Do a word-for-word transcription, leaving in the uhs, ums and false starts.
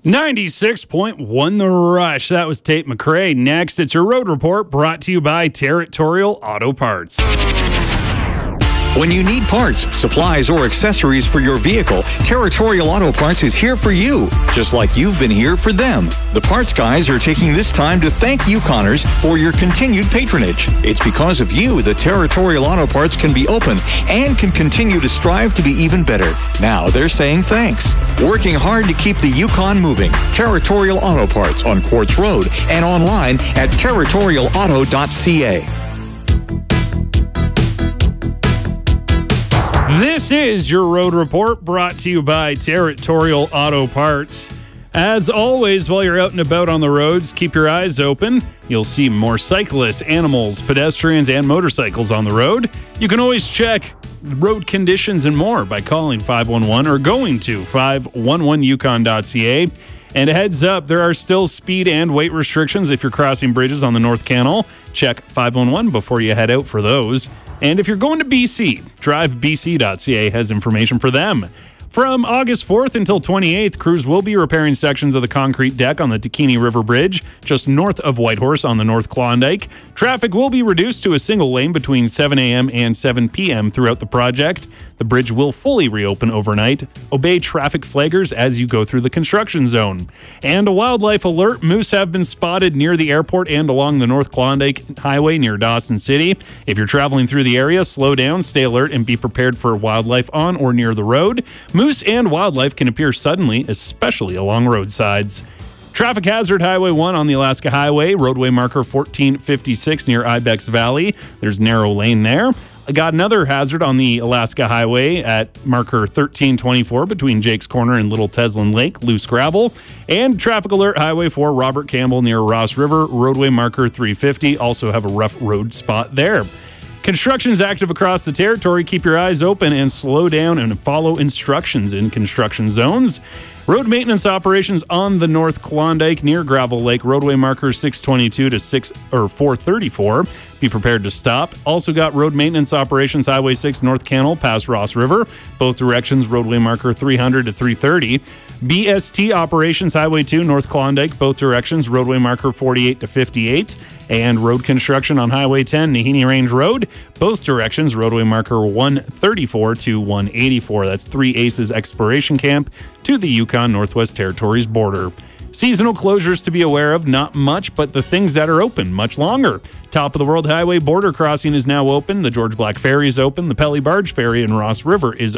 ninety-six point one The Rush. That was Tate McRae. Next, it's your road report brought to you by Territorial Auto Parts. When you need parts, supplies, or accessories for your vehicle, Territorial Auto Parts is here for you, just like you've been here for them. The parts guys are taking this time to thank Yukoners for your continued patronage. It's because of you that Territorial Auto Parts can be open and can continue to strive to be even better. Now they're saying thanks. Working hard to keep the Yukon moving. Territorial Auto Parts on Quartz Road and online at territorial auto dot c a. This is your road report brought to you by Territorial Auto Parts. As always, while you're out and about on the roads, keep your eyes open. You'll see more cyclists, animals, pedestrians, and motorcycles on the road. You can always check road conditions and more by calling five one one or going to five one one yukon dot c a. And a heads up, there are still speed and weight restrictions if you're crossing bridges on the North Canal. Check five one one before you head out for those. And if you're going to B C, drive b c dot c a has information for them. From August fourth until twenty-eighth, crews will be repairing sections of the concrete deck on the Dakini River Bridge, just north of Whitehorse on the North Klondike. Traffic will be reduced to a single lane between seven a.m. and seven p.m. throughout the project. The bridge will fully reopen overnight. Obey traffic flaggers as you go through the construction zone. And a wildlife alert, moose have been spotted near the airport and along the North Klondike Highway near Dawson City. If you're traveling through the area, slow down, stay alert, and be prepared for wildlife on or near the road. Moose and wildlife can appear suddenly, especially along roadsides. Traffic hazard Highway one on the Alaska Highway, roadway marker fourteen fifty-six near Ibex Valley. There's narrow lane there. I got another hazard on the Alaska Highway at marker thirteen twenty-four between Jake's Corner and Little Teslin Lake, loose gravel. And traffic alert Highway four, Robert Campbell near Ross River, roadway marker three fifty. Also have a rough road spot there. Construction is active across the territory. Keep your eyes open and slow down and follow instructions in construction zones. Road maintenance operations on the North Klondike near Gravel Lake, roadway markers six twenty-two to six or four thirty-four. Be prepared to stop. Also got road maintenance operations Highway six North Canal past Ross River, both directions, roadway marker three hundred to three thirty. B S T operations Highway two North Klondike, both directions, roadway marker forty-eight to fifty-eight. And road construction on Highway ten Nahini Range Road, both directions, roadway marker one thirty-four to one eighty-four. That's Three Aces Exploration Camp to the Yukon Northwest Territories border. Seasonal closures to be aware of, not much, but the things that are open much longer. Top of the World Highway border crossing is now open. The George Black Ferry is open. The Pelly Barge Ferry in Ross River is